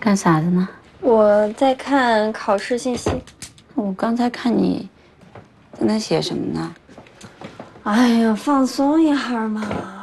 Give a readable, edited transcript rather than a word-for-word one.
干啥的呢？ 我在看考试信息。 我刚才看你在那写什么呢？ 哎呀，放松一下嘛。